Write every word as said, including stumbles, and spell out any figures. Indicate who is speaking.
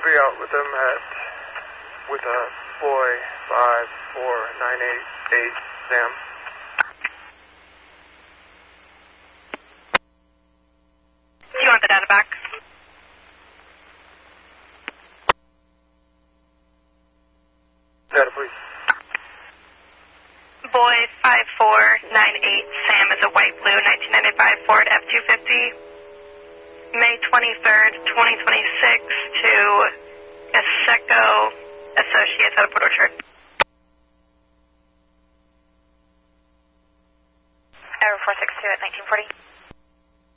Speaker 1: three out with them at, with a boy five four nine eight eight, Sam.
Speaker 2: Do you want the data back?
Speaker 1: Data, please.
Speaker 2: Boy five four nine eight, Sam is a white blue nineteen ninety-five Ford F two fifty. May twenty-third, twenty twenty-six to Eseco Associates out of Port Orchard.